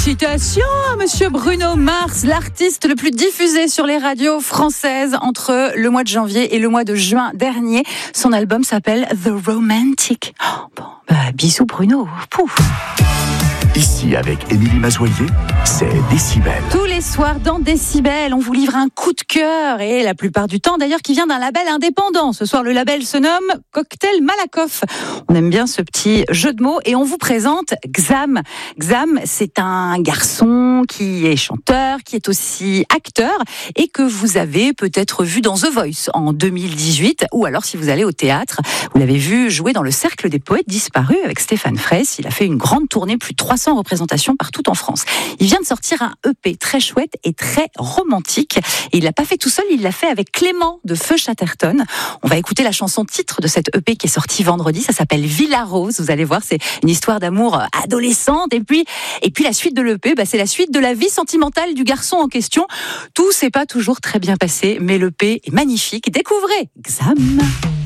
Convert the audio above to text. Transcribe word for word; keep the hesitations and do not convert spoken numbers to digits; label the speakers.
Speaker 1: Félicitations à Monsieur Bruno Mars, l'artiste le plus diffusé sur les radios françaises entre le mois de janvier et le mois de juin dernier. Son album s'appelle The Romantic. Oh, bon, bah, bisous Bruno. Pouf.
Speaker 2: Ici, avec Émilie Mazoyer, c'est Décibel.
Speaker 1: Tous les soirs dans Décibel, on vous livre un coup de cœur, et la plupart du temps d'ailleurs qui vient d'un label indépendant. Ce soir, le label se nomme Cocktail Malakoff. On aime bien ce petit jeu de mots et on vous présente Xam. Xam, c'est un garçon qui est chanteur, qui est aussi acteur et que vous avez peut-être vu dans The Voice en deux mille dix-huit, ou alors si vous allez au théâtre, vous l'avez vu jouer dans le Cercle des Poètes Disparus avec Stéphane Fraisse. Il a fait une grande tournée, plus de trois cents représentations partout en France. Il vient de sortir un E P très chouette et très romantique. Et il l'a pas fait tout seul, il l'a fait avec Clément de Feu Chatterton. On va écouter la chanson titre de cette E P qui est sortie vendredi. Ça s'appelle Villa Rose. Vous allez voir, c'est une histoire d'amour adolescente. Et puis, et puis la suite de l'E P, bah, c'est la suite de la vie sentimentale du garçon en question. Tout s'est pas toujours très bien passé, mais l'E P est magnifique. Découvrez Xam.